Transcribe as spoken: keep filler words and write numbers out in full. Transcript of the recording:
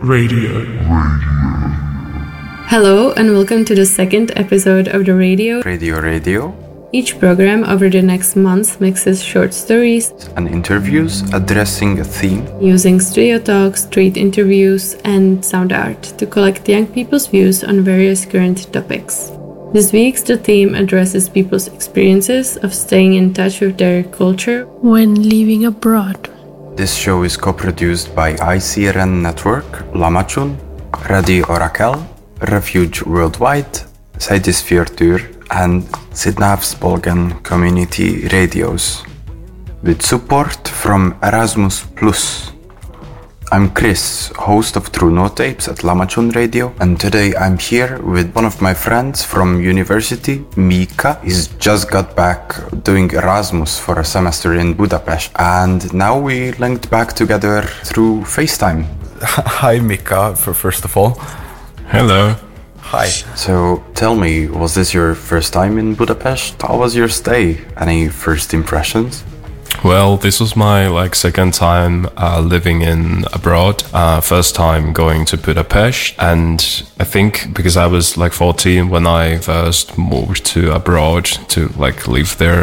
Radio. Hello and welcome to the second episode of the Radio. Radio Radio. Each program over the next month mixes short stories and interviews addressing a theme using studio talks, street interviews and sound art to collect young people's views on various current topics. This week's The Theme addresses people's experiences of staying in touch with their culture when living abroad. This show is co-produced by I C R N Network, Lamachun, Radio Orakel, Refuge Worldwide, Sejdisphere and Sydnavsbolgen Community Radios, with support from Erasmus Plus. I'm Chris, host of True No Tapes at Lamachun Radio, and today I'm here with one of my friends from university, Mika. He's just got back doing Erasmus for a semester in Budapest, and now we linked back together through FaceTime. Hi Mika, for first of all. Hello. Hi. So tell me, was this your first time in Budapest? How was your stay? Any first impressions? Well, this was my like second time uh, living in abroad. Uh, first time going to Budapest, and I think because I was like fourteen when I first moved to abroad to like live there